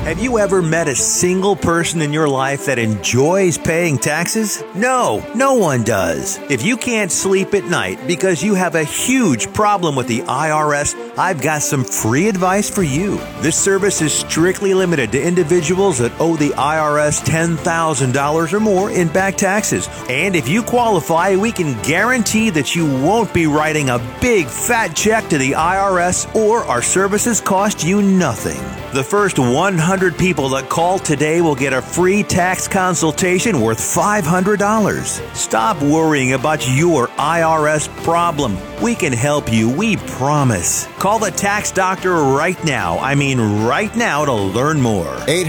Have you ever met a single person in your life that enjoys paying taxes? No, no one does. If you can't sleep at night because you have a huge problem with the IRS, I've got some free advice for you. This service is strictly limited to individuals that owe the IRS $10,000 or more in back taxes. And if you qualify, we can guarantee that you won't be writing a big fat check to the IRS, or our services cost you nothing. The first 100 people that call today will get a free tax consultation worth $500. Stop worrying about your IRS problem. We can help you, we promise. Call the tax doctor right now. I mean right now, to learn more.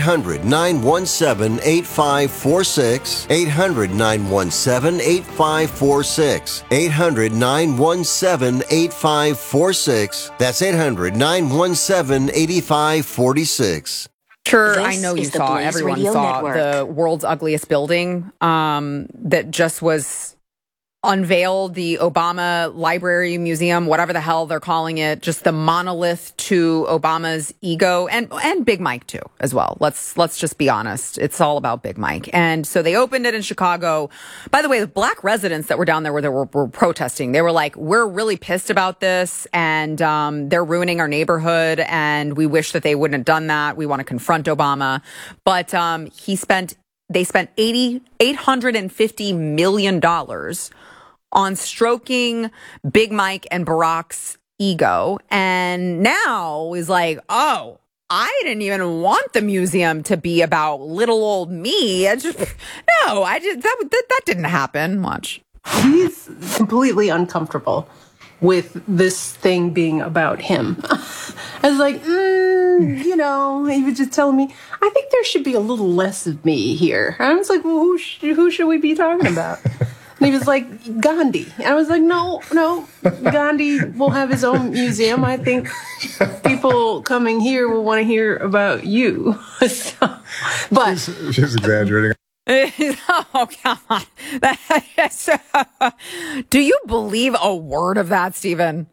800-917-8546. 800-917-8546. 800-917-8546. That's 800-917-8546. Sure, I know you saw, everyone saw the world's ugliest building that just was unveiled, the Obama Library Museum, whatever the hell they're calling it, just the monolith to Obama's ego, and Big Mike too, as well. Let's just be honest. It's all about Big Mike. And so they opened it in Chicago. By the way, the black residents that were down there were protesting. They were like, we're really pissed about this, and they're ruining our neighborhood, and we wish that they wouldn't have done that. We want to confront Obama. But they spent $850 million on stroking Big Mike and Barack's ego. And now is like, oh, I didn't even want the museum to be about little old me. That didn't happen much. He's completely uncomfortable with this thing being about him. I was like, he was just telling me, I think there should be a little less of me here. I was like, well, who should we be talking about? And he was like, Gandhi. I was like, no, Gandhi will have his own museum. I think people coming here will want to hear about you. But she's exaggerating. Oh, come on. Do you believe a word of that, Stephen?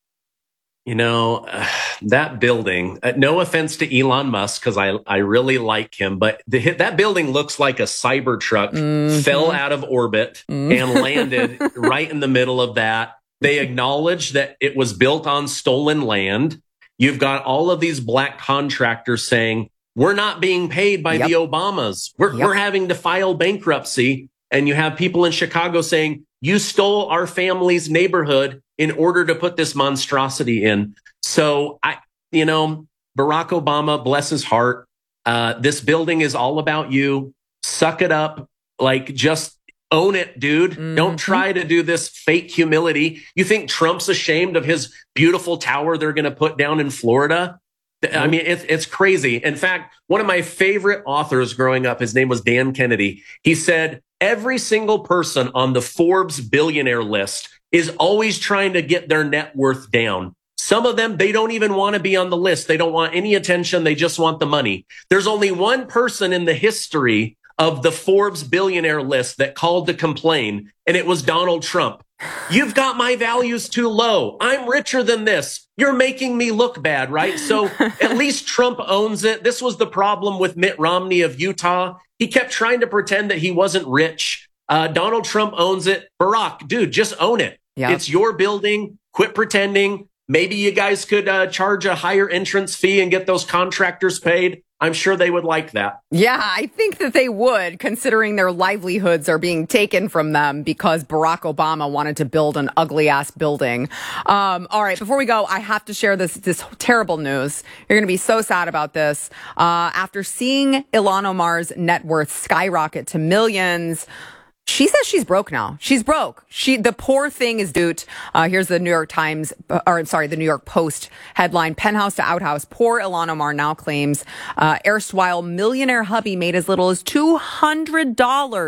That building, no offense to Elon Musk, because I really like him, but that building looks like a Cybertruck fell out of orbit and landed right in the middle of that. They acknowledge that it was built on stolen land. You've got all of these black contractors saying, we're not being paid by the Obamas. We're having to file bankruptcy. And you have people in Chicago saying, you stole our family's neighborhood in order to put this monstrosity in. So Barack Obama, bless his heart. This building is all about you. Suck it up. Just own it, dude. Mm-hmm. Don't try to do this fake humility. You think Trump's ashamed of his beautiful tower they're going to put down in Florida? I mean, it's crazy. In fact, one of my favorite authors growing up, his name was Dan Kennedy. He said, every single person on the Forbes billionaire list is always trying to get their net worth down. Some of them, they don't even want to be on the list. They don't want any attention. They just want the money. There's only one person in the history of the Forbes billionaire list that called to complain, and it was Donald Trump. You've got my values too low. I'm richer than this. You're making me look bad, right? So at least Trump owns it. This was the problem with Mitt Romney of Utah. He kept trying to pretend that he wasn't rich. Donald Trump owns it. Barack, dude, just own it. Yep. It's your building. Quit pretending. Maybe you guys could charge a higher entrance fee and get those contractors paid. I'm sure they would like that. Yeah, I think that they would, considering their livelihoods are being taken from them because Barack Obama wanted to build an ugly-ass building. All right, before we go, I have to share this terrible news. You're going to be so sad about this. After seeing Ilhan Omar's net worth skyrocket to millions, she says she's broke now. She's broke. The poor thing is duped. Here's the New York the New York Post headline: Penthouse to outhouse. Poor Ilhan Omar now claims erstwhile millionaire hubby made as little as $200.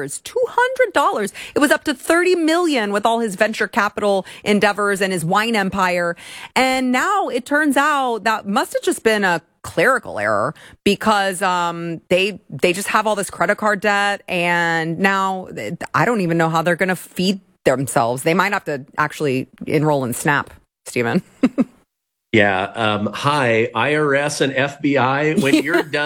$200. It was up to $30 million with all his venture capital endeavors and his wine empire. And now it turns out that must have just been a clerical error, because they just have all this credit card debt, and now I don't even know how they're going to feed themselves. They might have to actually enroll in SNAP, Stephen. Yeah. Hi, IRS and FBI. When you're done